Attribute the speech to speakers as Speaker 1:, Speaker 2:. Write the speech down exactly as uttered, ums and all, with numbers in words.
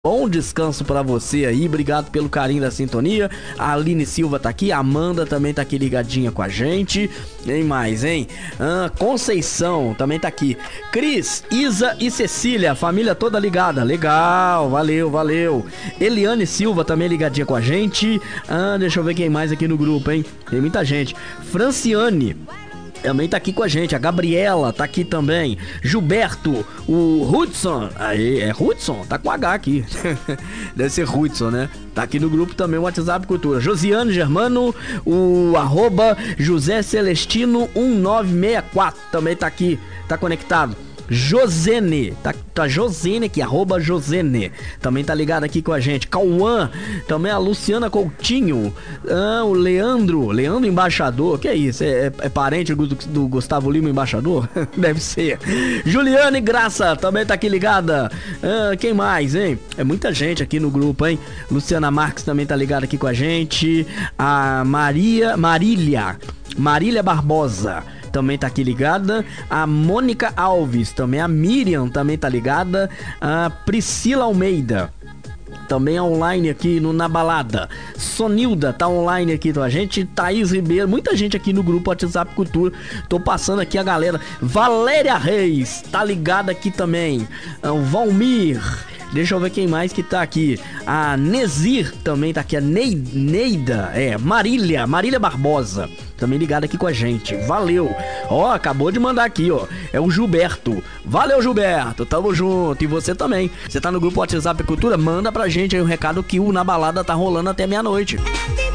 Speaker 1: Bom descanso pra você aí, obrigado pelo carinho da sintonia. A Aline Silva tá aqui, a Amanda também tá aqui ligadinha com a gente. Tem mais, hein? Ah, Conceição também tá aqui. Cris, Isa e Cecília, família toda ligada. Legal, valeu, valeu. Eliane Silva também ligadinha com a gente. Ah, deixa eu ver quem mais aqui no grupo, hein? Tem muita gente. Franciane também tá aqui com a gente, a Gabriela tá aqui também, Gilberto, o Hudson, aí, é Hudson? Tá com H aqui, deve ser Hudson, né? Tá aqui no grupo também, o WhatsApp Cultura. Josiane Germano, o arroba José Celestino um nove seis quatro, também tá aqui, tá conectado. Josene, tá, tá Josene aqui, arroba Josene, também tá ligado aqui com a gente. Cauã, também a Luciana Coutinho, ah, o Leandro, Leandro Embaixador, que é isso? É, é, é parente do, do Gustavo Lima Embaixador? Deve ser. Juliane Graça, também tá aqui ligada. Ah, quem mais, hein? É muita gente aqui no grupo, hein? Luciana Marques também tá ligada aqui com a gente. A Maria, Marília, Marília Barbosa também tá aqui ligada, a Mônica Alves, também a Miriam também tá ligada, a Priscila Almeida também online aqui no Na Balada, Sonilda tá online aqui com a gente, Thaís Ribeiro, muita gente aqui no grupo WhatsApp Cultura, tô passando aqui a galera, Valéria Reis tá ligada aqui também, o Valmir, deixa eu ver quem mais que tá aqui. A Nezir também tá aqui. A Neida, é, Marília, Marília Barbosa, também ligada aqui com a gente. Valeu. Ó, acabou de mandar aqui, ó. É o Gilberto. Valeu, Gilberto. Tamo junto. E você também. Você tá no grupo WhatsApp Cultura? Manda pra gente aí um recado que o Na Balada tá rolando até meia-noite.